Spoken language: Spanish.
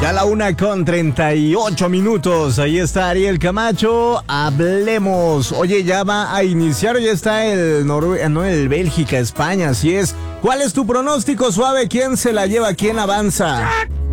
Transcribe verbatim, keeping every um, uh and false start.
Ya la una con treinta y ocho minutos. Ahí está Ariel Camacho. Hablemos. Oye, ya va a iniciar. Ya está el Noruega, no, el Bélgica, España. Así es. ¿Cuál es tu pronóstico, Suave? ¿Quién se la lleva? ¿Quién avanza?